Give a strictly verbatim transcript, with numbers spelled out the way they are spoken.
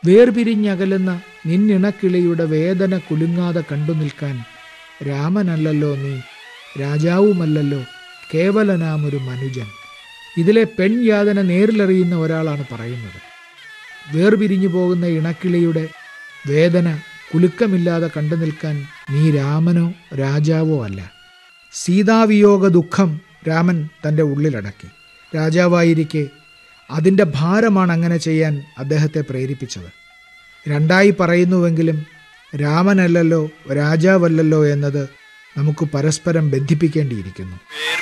വേർപിരിഞ്ഞകലുന്ന നിന്നിണക്കിളിയുടെ വേദന കുലുങ്ങാതെ കണ്ടു നിൽക്കാൻ രാമനല്ലല്ലോ നീ, രാജാവുമല്ലല്ലോ, കേവലനാമൊരു മനുജൻ. ഇതിലെ പെൺയാതന നേരിലറിയുന്ന ഒരാളാണ് പറയുന്നത്. വേർപിരിഞ്ഞു പോകുന്ന ഇണക്കിളിയുടെ വേദന കുലുക്കമില്ലാതെ കണ്ടു നിൽക്കാൻ നീ രാമനോ രാജാവോ അല്ല. സീതാവിയോഗ ദുഃഖം രാമൻ തൻ്റെ ഉള്ളിലടക്കി. രാജാവായിരിക്കെ അതിൻ്റെ ഭാരമാണ് അങ്ങനെ ചെയ്യാൻ അദ്ദേഹത്തെ പ്രേരിപ്പിച്ചത്. രണ്ടായി പറയുന്നുവെങ്കിലും രാമനല്ലല്ലോ രാജാവല്ലല്ലോ എന്നത് നമുക്ക് പരസ്പരം ബന്ധിപ്പിക്കേണ്ടിയിരിക്കുന്നു.